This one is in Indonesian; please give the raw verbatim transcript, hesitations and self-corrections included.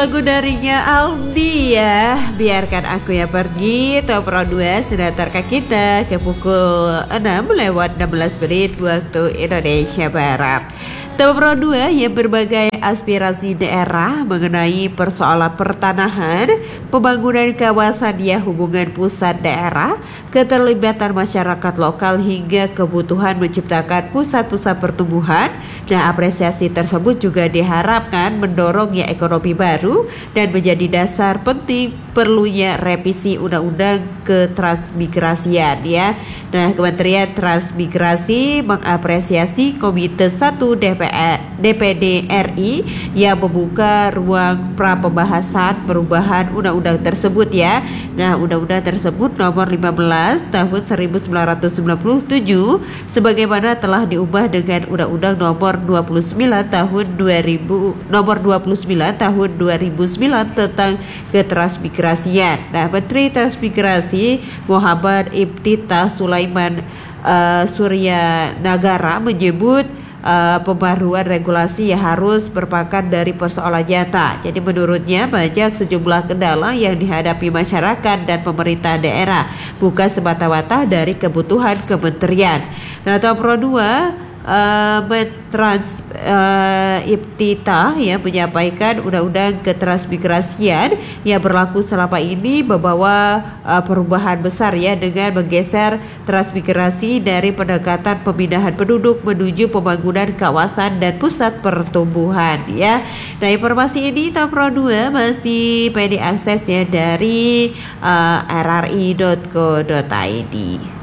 lagu darinya Aldi ya, Biarkan Aku Ya Pergi. Top Pro dua sudah terka kita ke pukul enam lewat enam belas menit waktu Indonesia Barat. Top Pro dua yang berbagai aspirasi daerah mengenai persoalan pertanahan, pembangunan kawasan ya, hubungan pusat daerah, keterlibatan masyarakat lokal hingga kebutuhan menciptakan pusat-pusat pertumbuhan. Nah, apresiasi tersebut juga diharapkan mendorong ya ekonomi baru dan menjadi dasar penting perlunya revisi undang-undang ketransmigrasian ya. Nah, Kementerian Transmigrasi mengapresiasi Komite satu D P D R I yang membuka ruang pra pembahasan perubahan undang-undang tersebut ya. Nah, undang-undang tersebut nomor lima belas tahun seribu sembilan ratus sembilan puluh tujuh sebagaimana telah diubah dengan undang-undang nomor dua puluh sembilan tahun dua ribu nomor dua puluh sembilan tahun dua ribu sembilan tentang ketransmigrasian. Nah, Menteri Transmigrasi Muhammad Ibtita Sulaiman uh, Surya Nagara menyebut Uh, pembaruan regulasi yang harus berpangkat dari persoalan nyata. Jadi menurutnya banyak sejumlah kendala yang dihadapi masyarakat dan pemerintah daerah, bukan semata-mata dari kebutuhan kementerian. Nah, Top Pro dua uh, Trans uh, Ibtita ya menyampaikan undang-undang ketransmigrasian yang berlaku selama ini membawa uh, perubahan besar ya, dengan menggeser transmigrasi dari pendekatan pemindahan penduduk menuju pembangunan kawasan dan pusat pertumbuhan ya. Nah, informasi ini Top Pro dua masih bisa diakses ya dari uh, r r i dot co dot i d.